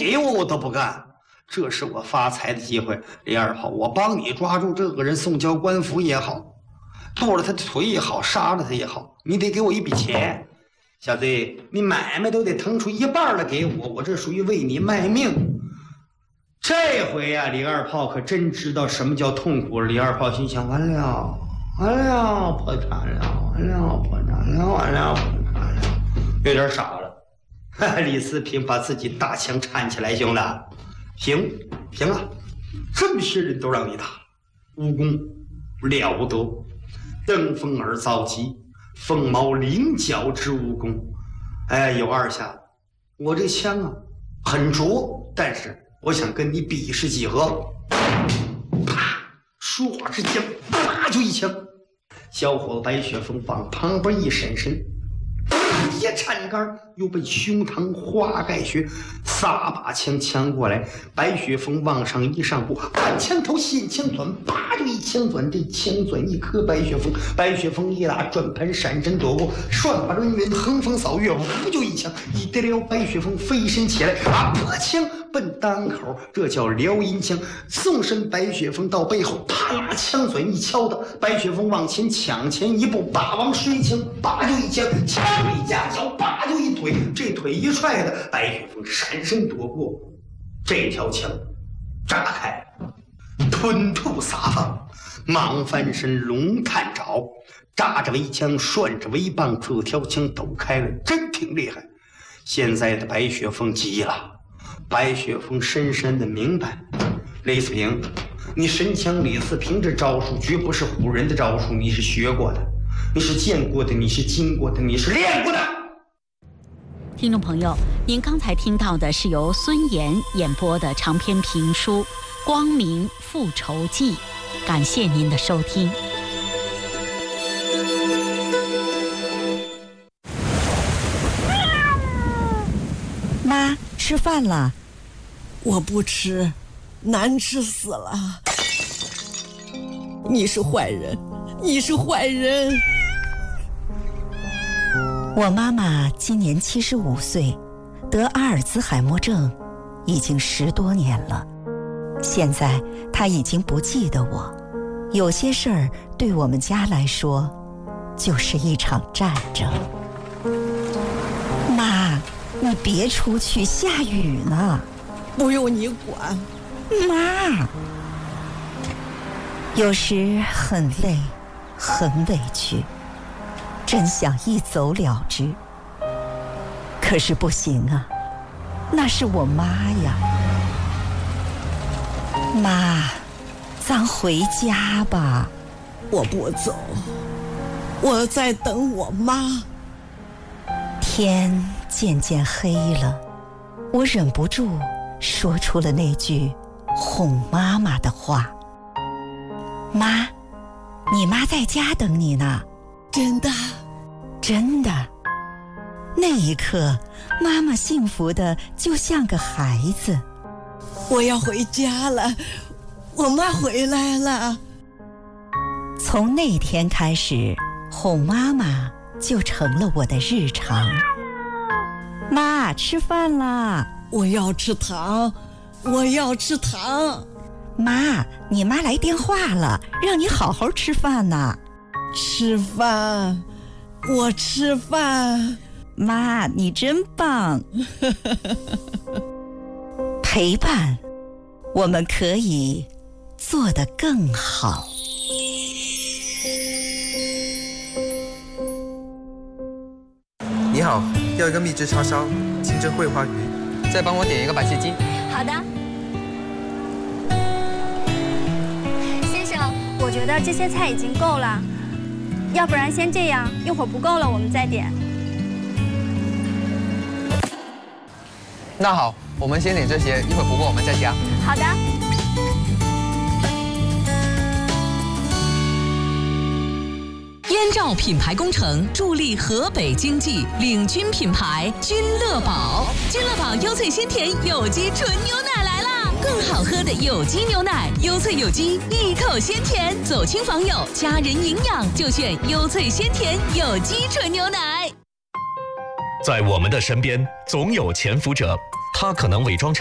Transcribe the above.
给我都不干。这是我发财的机会，李二炮，我帮你抓住这个人，送交官府也好，剁了他的腿也好，杀了他也好，你得给我一笔钱。小子，你买卖都得腾出一半来给我，我这属于为你卖命。这回呀，李二炮可真知道什么叫痛苦了。李二炮心想：完了，破产了，破产了，有点傻了。李四平把自己大枪搀起来，兄弟，行了，这么些人都让你打，武功了不得，登峰而造极，凤毛麟角之武功。有二下，我这枪啊很拙，但是我想跟你比试几何。啪，说话之间，啪就一枪。小伙子白雪凤往旁边一闪身，一颤杆，又被胸膛花盖穴，撒把枪抢过来。白雪凤往上一上步，半枪头现枪转，啪就一枪转，这枪转一磕白雪凤一打转盘闪身躲过，双把人员横风扫月，呜就一枪一得了。白雪凤飞身起来，破枪奔裆口，这叫撩阴枪。纵身白雪凤到背后，啪枪嘴一敲的，白雪凤往前抢前一步，霸王摔枪，叭就一枪，枪一夹脚，叭就一腿，这腿一踹的，白雪凤闪身躲过，这条枪炸开，吞吐撒放，蟒翻身，龙探爪，扎着围枪，涮着围棒，这条枪抖开了，真挺厉害。现在的白雪凤急了。白雪凤深深的明白，李四平，你神枪李四平这招数绝不是唬人的招数，你是学过的，你是见过的，你是经过的，你是练过的。 听众朋友，您刚才听到的是由孙岩演播的长篇评书《光明复仇记》，感谢您的收听。 妈，吃饭了。 我不吃，难吃死了。你是坏人，你是坏人。 我妈妈今年75岁，得阿尔兹海默症已经10多年了。现在她已经不记得我，有些事儿对我们家来说就是一场战争。妈，你别出去，下雨呢。 不用你管。 妈，有时很累，很委屈，真想一走了之。可是不行啊，那是我妈呀。妈，咱回家吧。 我不走，我在等我妈。 天渐渐黑了，我忍不住说出了那句哄妈妈的话。妈，你妈在家等你呢。 真的？ 真的。那一刻，妈妈幸福的就像个孩子。 我要回家了，我妈回来了。 从那天开始，哄妈妈就成了我的日常。妈，吃饭啦！ 我要吃糖，我要吃糖。 妈，你妈来电话了，让你好好吃饭呢。 吃饭，我吃饭。 妈，你真棒。陪伴，我们可以做得更好。 你好，要一个秘制叉烧，清蒸桂花鱼，再帮我点一个白切鸡。 好的。先生，我觉得这些菜已经够了，要不然先这样，一会儿不够了我们再点。 那好，我们先点这些，一会儿不够我们再加。 好的。 燕赵品牌工程助力河北经济，领军品牌君乐宝。君乐宝优萃鲜甜有机纯牛奶来啦！更好喝的有机牛奶，优萃有机，一口鲜甜，走亲访友，家人营养就选优萃鲜甜有机纯牛奶。 在我们的身边，总有潜伏者，他可能伪装成